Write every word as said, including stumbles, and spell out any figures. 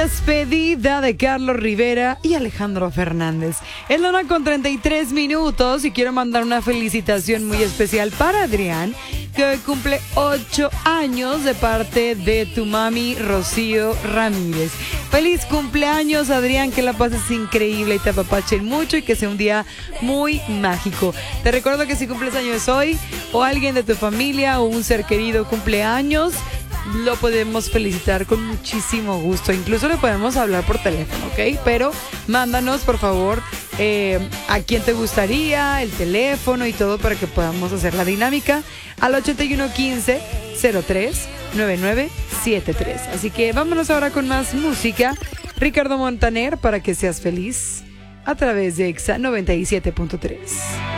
Despedida de Carlos Rivera y Alejandro Fernández. Es la una con treinta y tres minutos y quiero mandar una felicitación muy especial para Adrián, que hoy cumple ocho años de parte de tu mami Rocío Ramírez. Feliz cumpleaños, Adrián, que la pases increíble y te apapachen mucho y que sea un día muy mágico. Te recuerdo que si cumples años hoy o alguien de tu familia o un ser querido cumple años, lo podemos felicitar con muchísimo gusto. Incluso le podemos hablar por teléfono, ¿ok? Pero mándanos, por favor, eh, a quién te gustaría, el teléfono y todo para que podamos hacer la dinámica al ochenta y uno quince cero tres nueve nueve siete tres. Así que vámonos ahora con más música. Ricardo Montaner, para que seas feliz, a través de Exa noventa y siete punto tres.